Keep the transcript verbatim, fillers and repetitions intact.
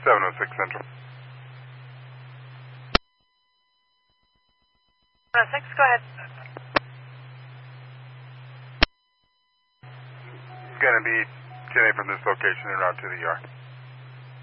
seven oh six Central. seven oh six, go ahead. It's going to be ten A from this location and route to the E R.